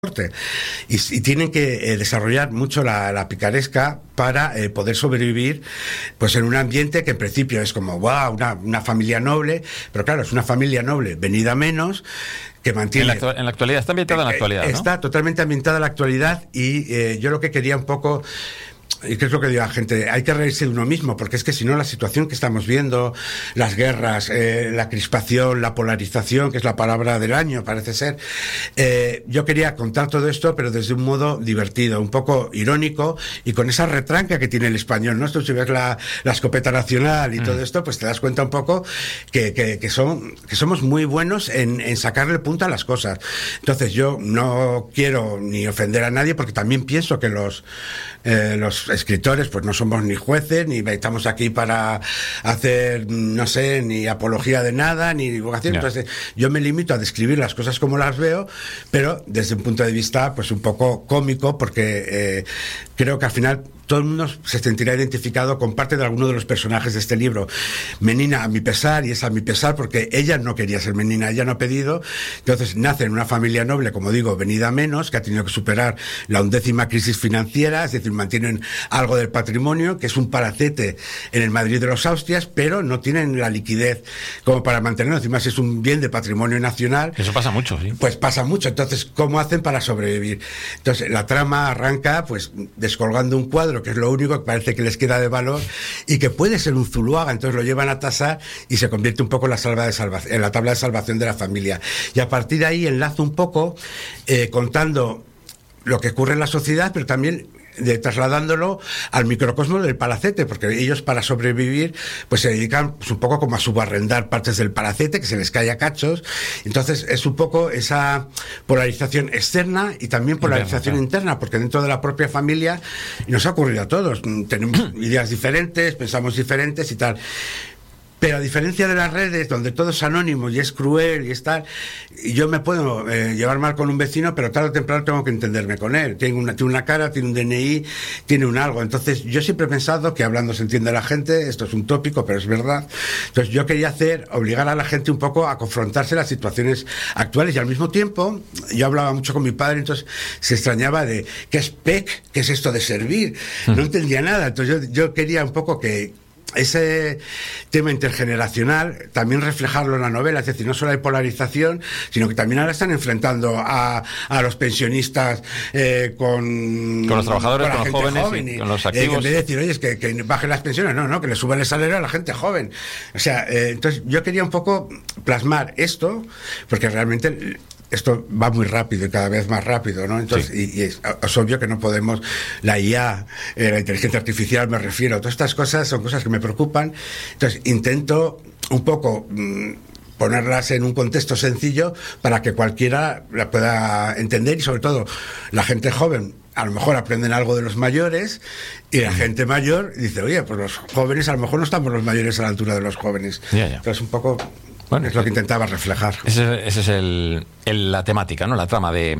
y tienen que desarrollar mucho la picaresca para poder sobrevivir pues en un ambiente que en principio es como wow, una familia noble, pero claro, es una familia noble venida menos, que mantiene... En la actualidad, está ambientada en la actualidad, ¿no? Está totalmente ambientada en la actualidad y yo lo que quería un poco... Y que es lo que digo a la gente, hay que reírse de uno mismo, porque es que si no la situación que estamos viendo, las guerras, la crispación, la polarización, que es la palabra del año, parece ser, yo quería contar todo esto, pero desde un modo divertido, un poco irónico, y con esa retranca que tiene el español, ¿no? Esto, si ves la escopeta nacional y todo esto, pues te das cuenta un poco que somos muy buenos en sacarle punta a las cosas. Entonces yo no quiero ni ofender a nadie, porque también pienso que los escritores pues no somos ni jueces, ni estamos aquí para hacer, no sé, ni apología de nada, ni divulgación. Entonces yo me limito a describir las cosas como las veo, pero desde un punto de vista pues un poco cómico, porque creo que al final todo el mundo se sentirá identificado con parte de alguno de los personajes de este libro. Menina a mi pesar, y es a mi pesar porque ella no quería ser menina, ella no ha pedido. Entonces nace en una familia noble, como digo, venida menos, que ha tenido que superar la 11ª crisis financiera, es decir, mantienen algo del patrimonio, que es un palacete en el Madrid de los Austrias, pero no tienen la liquidez como para mantenerlo. Encima es un bien de patrimonio nacional. Eso pasa mucho, sí. Pues pasa mucho. Entonces, ¿cómo hacen para sobrevivir? Entonces, la trama arranca pues descolgando un cuadro, que es lo único que parece que les queda de valor y que puede ser un Zuluaga. Entonces lo llevan a tasar y se convierte un poco en la tabla de salvación de la familia. Y a partir de ahí enlazo un poco contando lo que ocurre en la sociedad, pero también trasladándolo al microcosmos del palacete, porque ellos para sobrevivir pues se dedican pues, un poco como a subarrendar partes del palacete, que se les cae a cachos. Entonces es un poco esa polarización externa y también polarización interna, porque dentro de la propia familia nos ha ocurrido a todos, tenemos ideas diferentes, pensamos diferentes y tal. Pero a diferencia de las redes, donde todo es anónimo y es cruel y es tal, yo me puedo llevar mal con un vecino, pero tarde o temprano tengo que entenderme con él. Tiene una cara, tiene un DNI, tiene un algo. Entonces, yo siempre he pensado que hablando se entiende la gente, esto es un tópico, pero es verdad. Entonces, yo quería obligar a la gente un poco a confrontarse las situaciones actuales, y al mismo tiempo, yo hablaba mucho con mi padre, entonces se extrañaba de ¿qué es PEC? ¿Qué es esto de servir? No entendía nada. Entonces, yo quería un poco que ese tema intergeneracional también reflejarlo en la novela, es decir, no solo hay polarización, sino que también ahora están enfrentando a los pensionistas con los trabajadores, con los jóvenes, joven, con los activos. En vez de decir, oye, es que bajen las pensiones, no, que le suban el salario a la gente joven. O sea, entonces yo quería un poco plasmar esto, porque realmente esto va muy rápido y cada vez más rápido, ¿no? Entonces, sí. y es obvio que no podemos, la IA, la inteligencia artificial me refiero, todas estas cosas son cosas que me preocupan. Entonces, intento un poco ponerlas en un contexto sencillo para que cualquiera la pueda entender, y sobre todo la gente joven a lo mejor aprenden algo de los mayores, y la gente mayor dice, oye, pues los jóvenes a lo mejor no estamos los mayores a la altura de los jóvenes. Entonces, un poco... Bueno, es lo que intentaba reflejar. Ese es la temática, ¿no? La trama de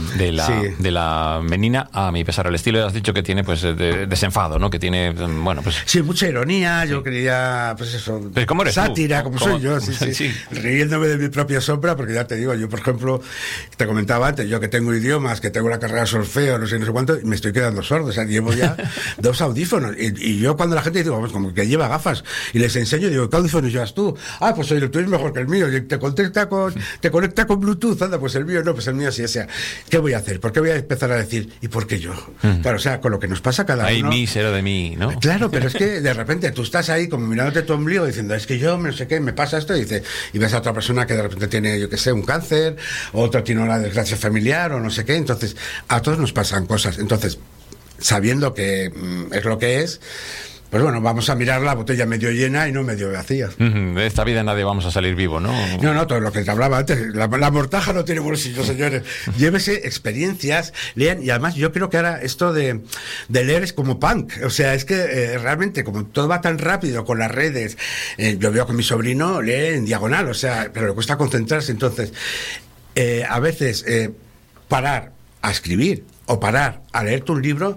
la menina a mi pesar. El estilo, has dicho que tiene pues desenfado, ¿no? Que tiene, bueno, pues... Sí, mucha ironía, yo quería, pues eso... Pero ¿cómo eres sátira, tú? como soy yo, sí. Riéndome de mi propia sombra, porque ya te digo, yo por ejemplo, te comentaba antes, yo que tengo idiomas, que tengo la carrera de solfeo, no sé cuánto, y me estoy quedando sordo, o sea, llevo ya 2 audífonos, y yo cuando la gente dice, vamos, como que lleva gafas, y les enseño, digo, ¿qué audífonos llevas tú? Ah, pues el tuyo es mejor que el mío, y te conecta con Bluetooth, anda, pues el mío no, pues el mío sí, o sea, ¿qué voy a hacer? ¿Por qué voy a empezar a decir, ¿y por qué yo? Claro, o sea, con lo que nos pasa cada uno. Hay mí, cero de mí, ¿no? Claro, pero es que de repente tú estás ahí como mirándote tu ombligo diciendo, es que yo, no sé qué, me pasa esto, y ves a otra persona que de repente tiene, yo qué sé, un cáncer, otro tiene una desgracia familiar, o no sé qué, entonces a todos nos pasan cosas. Entonces, sabiendo que es lo que es, pues bueno, vamos a mirar la botella medio llena y no medio vacía. De esta vida nadie vamos a salir vivo, ¿no? No, todo lo que te hablaba antes. La mortaja no tiene bolsillo, señores. Llévese experiencias, lean. Y además yo creo que ahora esto de leer es como punk. O sea, es que realmente como todo va tan rápido con las redes, yo veo que mi sobrino lee en diagonal, o sea, pero le cuesta concentrarse. Entonces, a veces parar a escribir o parar a leerte un libro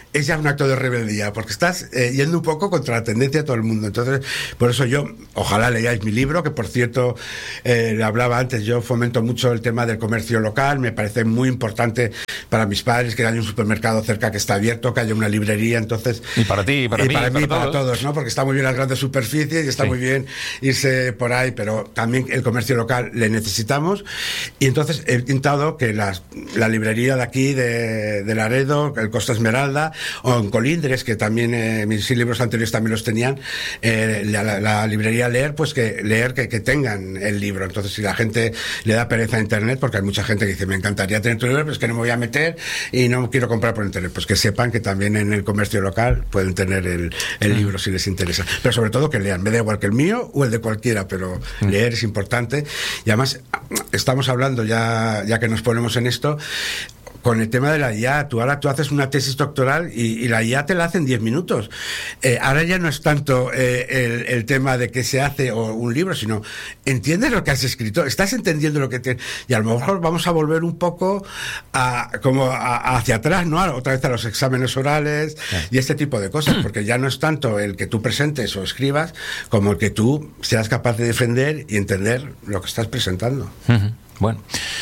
es ya un acto de rebeldía, porque estás yendo un poco contra la tendencia de todo el mundo. Entonces, por eso yo, ojalá leáis mi libro, que por cierto, le hablaba antes, yo fomento mucho el tema del comercio local, me parece muy importante para mis padres que haya un supermercado cerca que está abierto, que haya una librería, entonces... Y para ti, y para mí, para mí, para todos, ¿no? Porque está muy bien las grandes superficies y está muy bien irse por ahí, pero también el comercio local le necesitamos, y entonces he intentado que la librería de aquí, de Laredo, el Costa Esmeralda, o en Colindres, que también mis libros anteriores también los tenían, la librería Leer, pues que tengan el libro. Entonces, si la gente le da pereza a internet, porque hay mucha gente que dice, me encantaría tener tu libro, pero es que no me voy a meter y no quiero comprar por internet, pues que sepan que también en el comercio local pueden tener el libro si les interesa, pero sobre todo que lean, me da igual que el mío o el de cualquiera, pero leer es importante. Y además estamos hablando, ya que nos ponemos en esto, con el tema de la IA, tú haces una tesis doctoral y la IA te la hace en 10 minutos. Ahora ya no es tanto el tema de qué se hace o un libro, sino entiendes lo que has escrito, estás entendiendo lo que te... Y a lo mejor vamos a volver un poco hacia atrás, ¿no? Otra vez a los exámenes orales y este tipo de cosas, porque ya no es tanto el que tú presentes o escribas, como el que tú seas capaz de defender y entender lo que estás presentando. Bueno,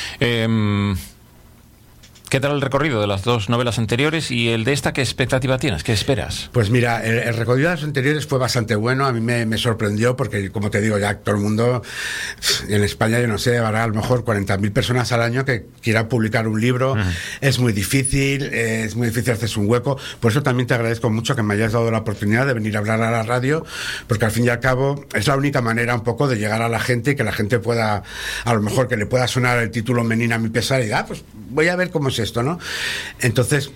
¿qué tal el recorrido de las dos novelas anteriores y el de esta? ¿Qué expectativa tienes? ¿Qué esperas? Pues mira, el recorrido de las anteriores fue bastante bueno. A mí me sorprendió porque, como te digo, ya todo el mundo en España, yo no sé, habrá a lo mejor 40.000 personas al año que quieran publicar un libro. Es muy difícil hacerse un hueco. Por eso también te agradezco mucho que me hayas dado la oportunidad de venir a hablar a la radio, porque al fin y al cabo es la única manera un poco de llegar a la gente y que la gente pueda, a lo mejor que le pueda sonar el título Menina a mi pesar y pues voy a ver cómo es esto, ¿no? Entonces,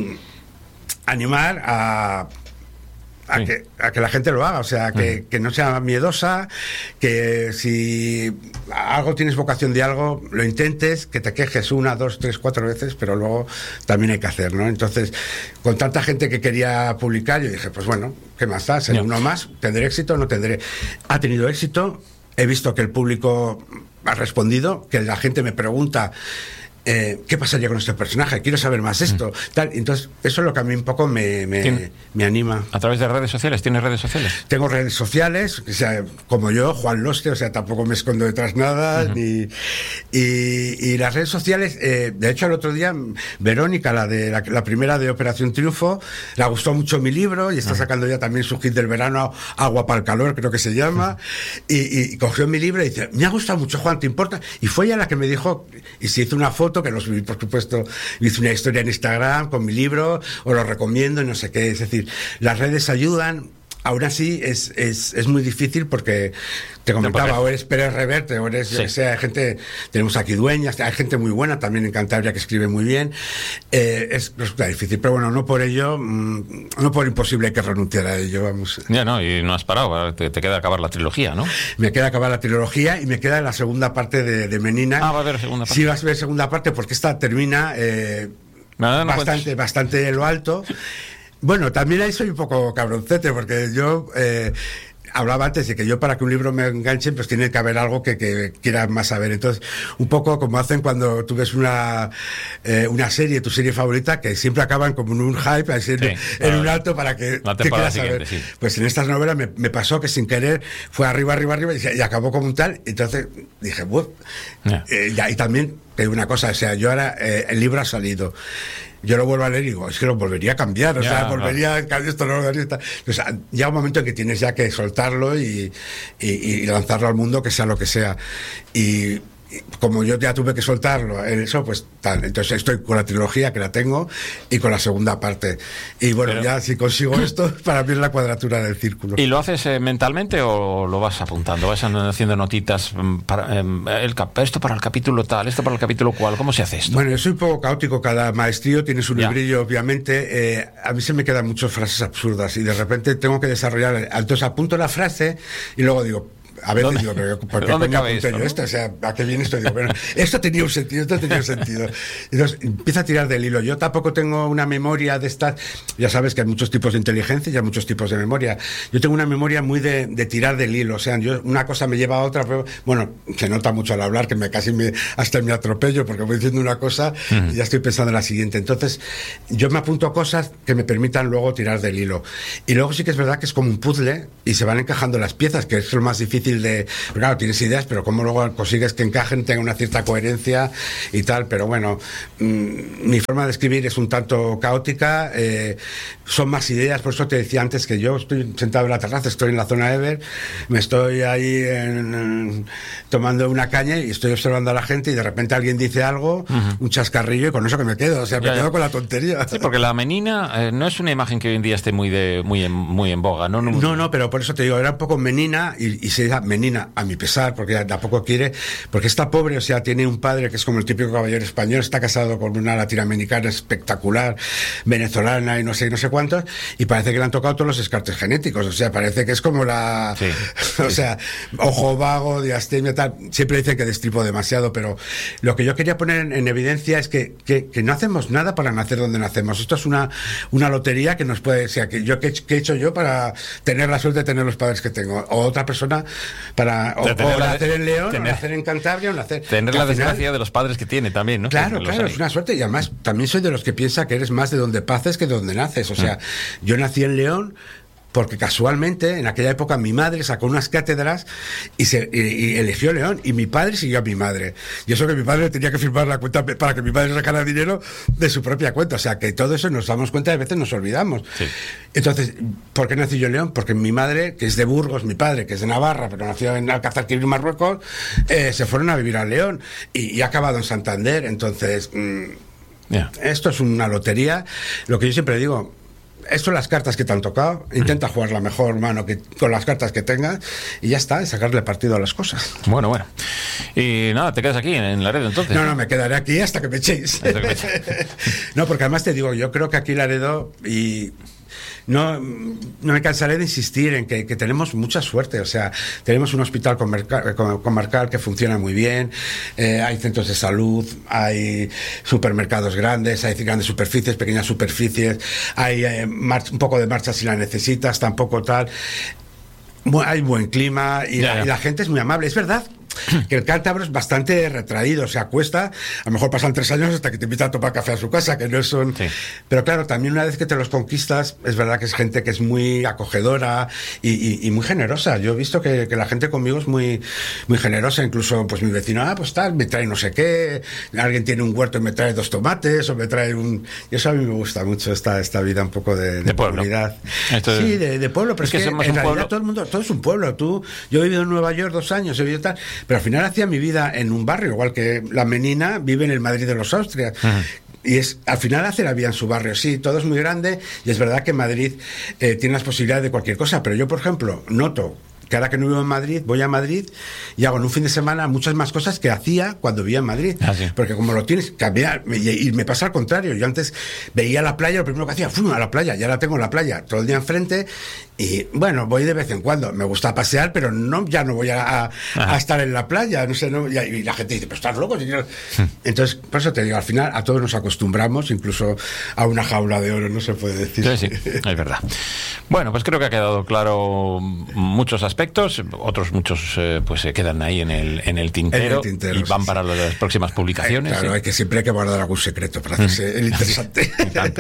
animar a que la gente lo haga, o sea, que no sea miedosa, que si algo tienes vocación de algo, lo intentes, que te quejes 1, 2, 3, 4 veces, pero luego también hay que hacer, ¿no? Entonces, con tanta gente que quería publicar, yo dije, pues bueno, ¿qué más da? Si uno más, ¿tendré éxito o no tendré? Ha tenido éxito, he visto que el público ha respondido, que la gente me pregunta ¿qué pasaría con este personaje? Quiero saber más esto. Tal. Entonces, eso es lo que a mí un poco me anima. ¿A través de redes sociales? ¿Tienes redes sociales? Tengo redes sociales, o sea, como yo, Juan Loste, o sea, tampoco me escondo detrás nada. Y las redes sociales, de hecho, el otro día, Verónica, la primera de Operación Triunfo, le gustó mucho mi libro y está sacando ya también su hit del verano, Agua para el calor, creo que se llama, y cogió mi libro y dice, me ha gustado mucho, Juan, ¿te importa? Y fue ella la que me dijo, y se hizo una foto, que lo subí, por supuesto, hice una historia en Instagram con mi libro, os lo recomiendo y no sé qué. Es decir, las redes ayudan. Aún así es muy difícil porque te comentaba, o eres Pérez Reverte, o eres, hay gente, tenemos aquí Dueñas, hay gente muy buena también en Cantabria que escribe muy bien. Resulta difícil, pero bueno, no por ello, no por imposible hay que renunciar a ello, vamos. Ya no, y no has parado, te queda acabar la trilogía, ¿no? Me queda acabar la trilogía y me queda la segunda parte de Menina. Va a haber segunda parte. Sí, vas a ver segunda parte porque esta termina bastante en lo alto. Bueno, también ahí soy un poco cabroncete, porque yo hablaba antes de que yo, para que un libro me enganche, pues tiene que haber algo que quiera más saber. Entonces, un poco como hacen cuando tú ves una serie, tu serie favorita, que siempre acaban como en un hype, así en un alto para que te quieras saber. Sí. Pues en estas novelas me pasó que sin querer fue arriba y acabó como un tal. Entonces dije, bueno, y también te digo una cosa, o sea, yo ahora el libro ha salido. Yo lo vuelvo a leer y digo, es que lo volvería a cambiar, o sea, volvería a cambiar esto, no, esto. O sea, llega un momento en que tienes ya que soltarlo y lanzarlo al mundo, que sea lo que sea. Y como yo ya tuve que soltarlo en eso, pues tal. Entonces estoy con la trilogía, que la tengo, y con la segunda parte. Y bueno, ya si consigo esto, para mí es la cuadratura del círculo. ¿Y lo haces mentalmente o lo vas apuntando? ¿Vas haciendo notitas para esto para el capítulo tal, esto para el capítulo cual? ¿Cómo se hace esto? Bueno, yo soy un poco caótico. Cada maestrío tiene su librillo, obviamente. A mí se me quedan muchas frases absurdas y de repente tengo que desarrollar. Entonces apunto la frase y luego digo, A veces digo, pero ¿por qué ¿dónde cabe esto, yo esto? O sea, ¿a qué viene esto? Digo, bueno, esto tenía un sentido, esto tenía un sentido. Entonces, empieza a tirar del hilo. Yo tampoco tengo una memoria de estas... Ya sabes que hay muchos tipos de inteligencia y hay muchos tipos de memoria. Yo tengo una memoria muy de tirar del hilo. O sea, una cosa me lleva a otra, pero, bueno, se nota mucho al hablar que hasta me atropello porque voy diciendo una cosa y ya estoy pensando en la siguiente. Entonces, yo me apunto cosas que me permitan luego tirar del hilo. Y luego sí que es verdad que es como un puzzle y se van encajando las piezas, que es lo más difícil de... Claro, tienes ideas, pero cómo luego consigues que encajen, tengan una cierta coherencia y tal. Pero bueno, mi forma de escribir es un tanto caótica, son más ideas, por eso te decía antes que yo estoy sentado en la terraza, estoy en la zona Ever, me estoy ahí tomando una caña y estoy observando a la gente y de repente alguien dice algo, un chascarrillo, y con eso que me quedo, o sea, me quedo con la tontería. Sí, porque la menina no es una imagen que hoy en día esté muy en boga, ¿no? No, pero por eso te digo, era un poco menina y se dice menina a mi pesar, porque tampoco quiere, porque está pobre, o sea, tiene un padre que es como el típico caballero español, está casado con una latinoamericana espectacular, venezolana y no sé cuántos, y parece que le han tocado todos los descartes genéticos, o sea, parece que es como la... Sí, o sea, ojo vago, diastemia, tal, siempre dicen que destripo demasiado, pero lo que yo quería poner en evidencia es que no hacemos nada para nacer donde nacemos. Esto es una lotería que nos puede... O sea, que he hecho yo para tener la suerte de tener los padres que tengo, o otra persona para... O nacer en León, o nacer en Cantabria, o nacer... Tener la desgracia de los padres que tiene también, ¿no? Claro, es una suerte, y además también soy de los que piensa que eres más de donde paces que de donde naces. O sea, yo nací en León porque casualmente en aquella época mi madre sacó unas cátedras y eligió León, y mi padre siguió a mi madre, y eso que mi padre tenía que firmar la cuenta para que mi madre sacara dinero de su propia cuenta. O sea, que todo eso nos damos cuenta y a veces nos olvidamos. Sí. Entonces, ¿por qué nací yo en León? Porque mi madre, que es de Burgos, mi padre, que es de Navarra, pero nació en Alcázar Quibir, Marruecos, se fueron a vivir a León y ha acabado en Santander. Entonces, esto es una lotería. Lo que yo siempre digo, estas son las cartas que te han tocado, intenta jugar la mejor mano con las cartas que tengas y ya está, y sacarle partido a las cosas. Bueno. Y nada, ¿te quedas aquí en Laredo entonces? No, me quedaré aquí hasta que me echéis. No, porque además te digo, yo creo que aquí Laredo, y no me cansaré de insistir en que tenemos mucha suerte. O sea, tenemos un hospital comarcal que funciona muy bien, hay centros de salud, hay supermercados grandes, hay grandes superficies, pequeñas superficies, hay un poco de marcha si la necesitas, tampoco tal. Hay buen clima y la gente es muy amable. Es verdad que el cántabro es bastante retraído, o sea, cuesta, a lo mejor pasan 3 años hasta que te invita a tomar café a su casa, que no son... Sí. Pero claro, también una vez que te los conquistas, es verdad que es gente que es muy acogedora y muy generosa. Yo he visto que la gente conmigo es muy, muy generosa, incluso pues mi vecino, pues tal, me trae no sé qué, alguien tiene un huerto y me trae 2 tomates, o me trae un... Y eso a mí me gusta mucho, esta vida un poco de comunidad. Sí, de pueblo, pero es que en realidad todo es un pueblo. Yo he vivido en Nueva York 2 años, he vivido tal... Pero al final hacía mi vida en un barrio, igual que la menina vive en el Madrid de los Austrias. Y al final hace la vida en su barrio. Sí, todo es muy grande y es verdad que Madrid tiene las posibilidades de cualquier cosa, pero yo, por ejemplo, noto que ahora que no vivo en Madrid, voy a Madrid y hago en un fin de semana muchas más cosas que hacía cuando vivía en Madrid. Sí. Porque como lo tienes, cambiar, y me pasa al contrario. Yo antes veía la playa, lo primero que hacía, ¡fum!, a la playa, ya la tengo en la playa todo el día enfrente. Y bueno, voy de vez en cuando, me gusta pasear, pero ya no voy a estar en la playa, no sé, y la gente dice, pero estás loco. Entonces, por eso te digo, al final a todos nos acostumbramos, incluso a una jaula de oro, no se puede decir. Sí, es verdad. Bueno, pues creo que ha quedado claro muchos aspectos, otros muchos pues se quedan ahí en el tintero y van para las próximas publicaciones. Claro, siempre hay que guardar algún secreto para hacerse el interesante.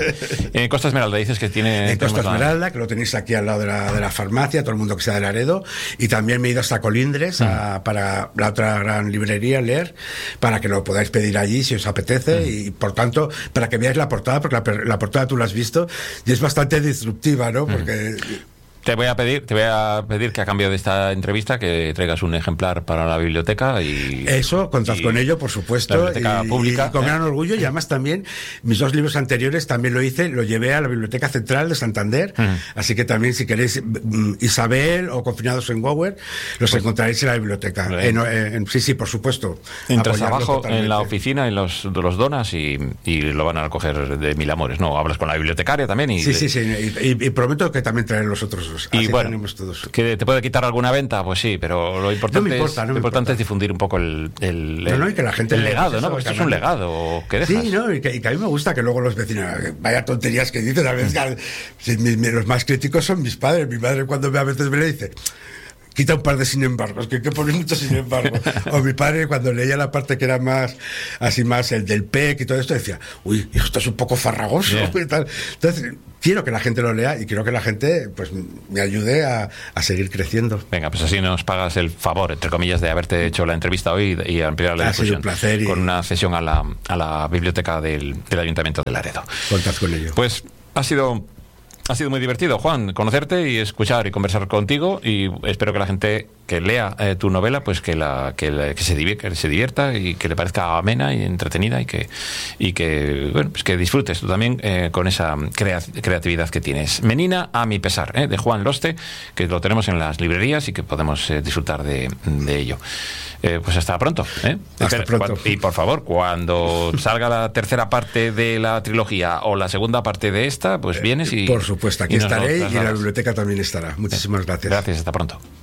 Costa Esmeralda, dices que tiene... Costa Esmeralda, que lo tenéis aquí al lado de la farmacia, todo el mundo que sea de Laredo, y también me he ido hasta Colindres para la otra gran librería, leer, para que lo podáis pedir allí si os apetece, y por tanto, para que veáis la portada, porque la portada tú la has visto, y es bastante disruptiva, ¿no? Porque... Te voy a pedir que a cambio de esta entrevista que traigas un ejemplar para la biblioteca y... Eso, contad con ello, por supuesto. La biblioteca pública. Y con gran orgullo, y además también, mis 2 libros anteriores también lo llevé a la Biblioteca Central de Santander, así que también si queréis Isabel o Confinados en Gower, los encontraréis en la biblioteca. Sí, por supuesto. Entras abajo totalmente en la oficina y los donas y lo van a recoger de mil amores, ¿no? Hablas con la bibliotecaria también y... Sí, y prometo que también traeré los otros todos. Y bueno, todos. ¿Que te puede quitar alguna venta? Pues sí, pero lo importante es difundir un poco el y que la gente el legado, ¿no? Porque esto es un legado que dejas. Sí, ¿no? Y que a mí me gusta que luego los vecinos, vaya tonterías que dicen, a veces los más críticos son mis padres. Mi madre cuando a veces me le dice, quita un par de sin embargos, que hay que poner mucho sin embargo. O mi padre, cuando leía la parte que era más el del PEC y todo esto, decía, uy, esto es un poco farragoso. Y tal. Entonces, quiero que la gente lo lea y quiero que la gente pues me ayude a seguir creciendo. Venga, pues así nos pagas el favor, entre comillas, de haberte hecho la entrevista hoy y ampliar la discusión. Un placer con una cesión a la biblioteca del Ayuntamiento de Laredo. Contad con ello. Pues ha sido muy divertido, Juan, conocerte y escuchar y conversar contigo, y espero que la gente que lea tu novela pues que se divierta y que le parezca amena y entretenida y que bueno, pues que disfrutes tú también con esa creatividad que tienes. Menina a mi pesar, de Juan Loste, que lo tenemos en las librerías y que podemos disfrutar de ello. Pues hasta pronto. Hasta pronto. Y por favor, cuando salga la tercera parte de la trilogía o la segunda parte de esta, pues vienes y... Por supuesto, aquí estaré y la biblioteca también estará. Muchísimas gracias. Gracias, hasta pronto.